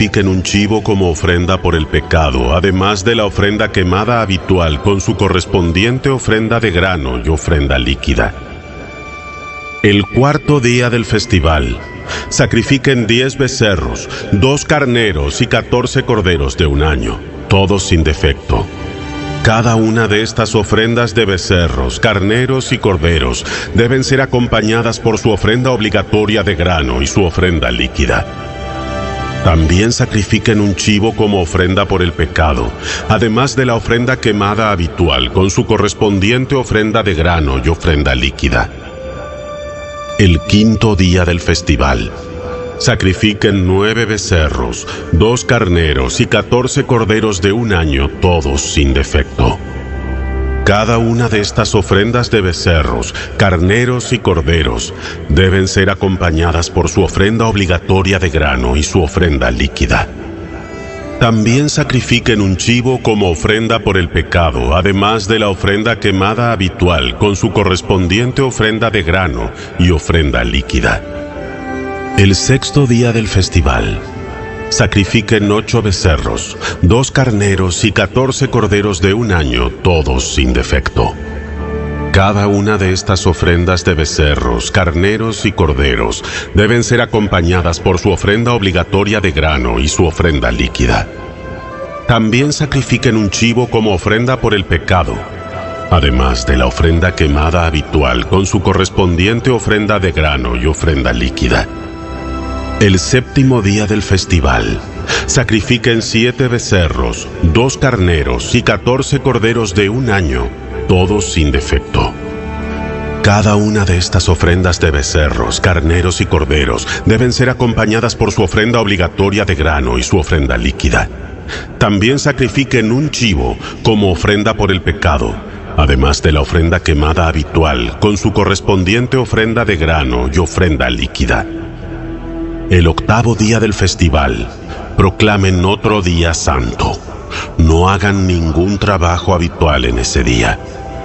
sacrifiquen un chivo como ofrenda por el pecado, además de la ofrenda quemada habitual con su correspondiente ofrenda de grano y ofrenda líquida. El cuarto día del festival, sacrifiquen 10 becerros, 2 carneros y 14 corderos de un año, todos sin defecto. Cada una de estas ofrendas de becerros, carneros y corderos deben ser acompañadas por su ofrenda obligatoria de grano y su ofrenda líquida. También sacrifiquen un chivo como ofrenda por el pecado, además de la ofrenda quemada habitual con su correspondiente ofrenda de grano y ofrenda líquida. El quinto día del festival, sacrifiquen 9 becerros, 2 carneros y 14 corderos de un año, todos sin defecto. Cada una de estas ofrendas de becerros, carneros y corderos deben ser acompañadas por su ofrenda obligatoria de grano y su ofrenda líquida. También sacrifiquen un chivo como ofrenda por el pecado, además de la ofrenda quemada habitual con su correspondiente ofrenda de grano y ofrenda líquida. El sexto día del festival, sacrifiquen 8 becerros, 2 carneros y 14 corderos de un año, todos sin defecto. Cada una de estas ofrendas de becerros, carneros y corderos deben ser acompañadas por su ofrenda obligatoria de grano y su ofrenda líquida. También sacrifiquen un chivo como ofrenda por el pecado, además de la ofrenda quemada habitual con su correspondiente ofrenda de grano y ofrenda líquida. El séptimo día del festival, sacrifiquen 7 becerros, 2 carneros y 14 corderos de un año, todos sin defecto. Cada una de estas ofrendas de becerros, carneros y corderos deben ser acompañadas por su ofrenda obligatoria de grano y su ofrenda líquida. También sacrifiquen un chivo como ofrenda por el pecado, además de la ofrenda quemada habitual con su correspondiente ofrenda de grano y ofrenda líquida. El octavo día del festival, proclamen otro día santo. No hagan ningún trabajo habitual en ese día.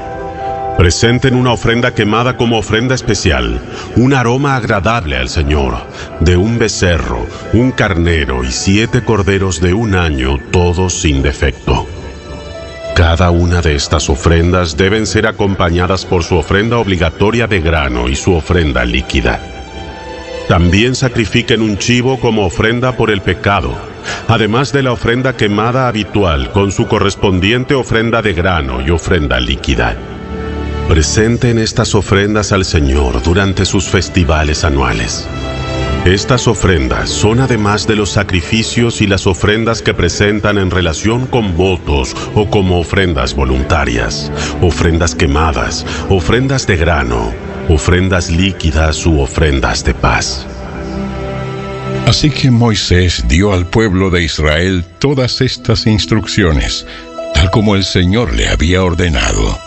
Presenten una ofrenda quemada como ofrenda especial, un aroma agradable al Señor, de un becerro, un carnero y 7 corderos de un año, todos sin defecto. Cada una de estas ofrendas deben ser acompañadas por su ofrenda obligatoria de grano y su ofrenda líquida. También sacrifiquen un chivo como ofrenda por el pecado, además de la ofrenda quemada habitual con su correspondiente ofrenda de grano y ofrenda líquida. Presenten estas ofrendas al Señor durante sus festivales anuales. Estas ofrendas son además de los sacrificios y las ofrendas que presentan en relación con votos o como ofrendas voluntarias, ofrendas quemadas, ofrendas de grano, ofrendas líquidas u ofrendas de paz. Así que Moisés dio al pueblo de Israel todas estas instrucciones, tal como el Señor le había ordenado.